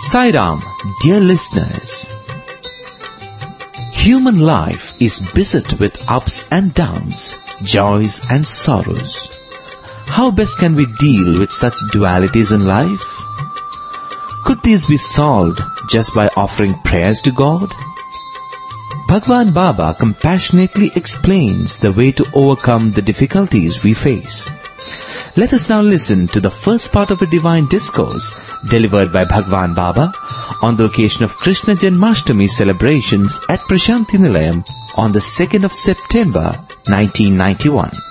Sai Ram, dear listeners. Human life is beset with ups and downs, joys and sorrows. How best can we deal with such dualities in life? Could these be solved just by offering prayers to God? Bhagwan Baba compassionately explains the way to overcome the difficulties we face. Let us now listen to the first part of a divine discourse delivered by Bhagwan Baba on the occasion of Krishna Janmashtami celebrations at Prashanti Nilayam on the 2nd of September 1991.